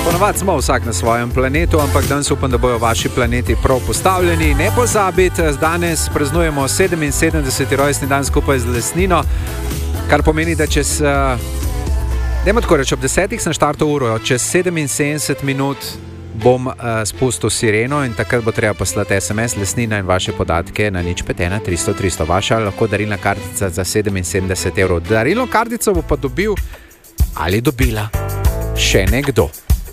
Ponovadi smo vsak na svojem planetu, ampak danes upam, da bojo vaši planeti prav postavljeni. Ne pozabite, danes praznujemo 77. rojstni dan skupaj z Lesnino, kar pomeni, da čez, dajmo tako reči, ob 10. sem štartal uro, čez 77 minut bom spustil sireno in takrat bo treba poslati SMS Lesnina in vaše podatke na 051 300 300. Vaša lahko darilna kartica za 77 evrov. Darilno kartico bo pa dobil ali dobila še nekdo.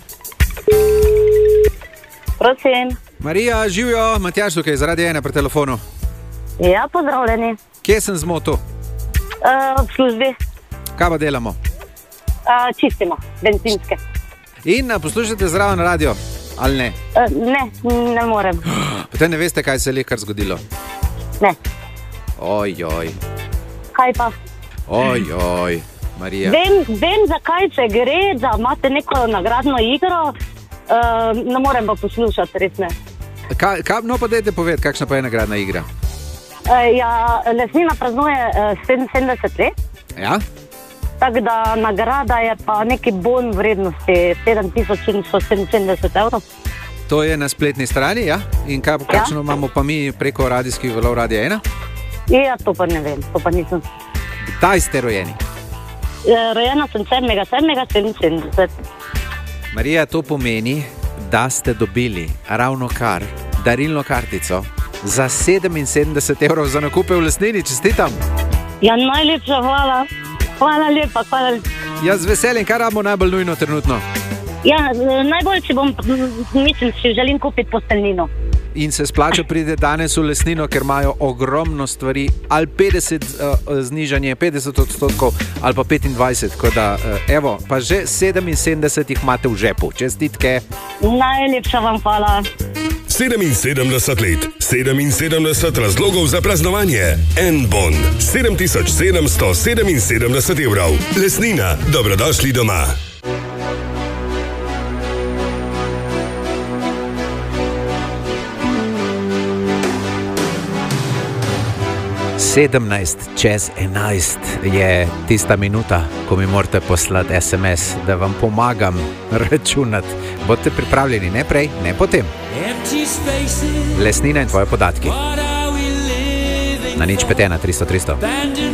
Prosim. Marija, živijo, Matjaž tukaj, zaradi ene pri telefonu. Ja, pozdravljeni. Kje sem zmotil? V službi. Kaj pa delamo? Čistimo, benzinske. In poslušate zraven radio, ali ne? Ne morem. Potem ne veste, kaj se je kar zgodilo? Ne. Ojoj. Kaj pa? Ojoj, Marija. Vem, zakaj se gre, da imate neko nagradno igro. Ne morem pa poslušati, res ne. No pa dajte povedati, kakšna pa je nagradna igra. Lesnina praznuje 77 let. Ja? Tako da nagrada je pa neki bon vrednosti 7777 evrov. To je na spletni strani, ja? In kakšno imamo pa mi preko radijskih valov Radia 1? Ja, to pa ne vem, to pa nisem. Kdaj ste rojeni? Rojena sem 7.7.77. Marija, to pomeni, da ste dobili ravno kar darilno kartico za 77 evrov za nakupe v Lesnini. Čestitam. Ja, najlepša hvala. Hvala lepa, hvala lepa. Ja, z veseljem, kaj rabimo najbolj nujno trenutno? Ja, najbolj si želim kupiti posteljnino. In se splača pride danes v Lesnino, ker imajo ogromno stvari, ali 50 znižanje, 50% ali pa 25%, tako da, evo, pa že 77 jih imate v žepu. Čestitke. Najlepša vam hvala. 77 let, 77 razlogov za praznovanje. En bon, 7777 evrov. Lesnina, dobrodošli doma. 11:17 je tista minuta, ko mi morate poslati SMS, da vam pomagam računati. Bodite pripravljeni, ne prej, ne potem. Lesnina in tvoje podatki. Na 051 300 300.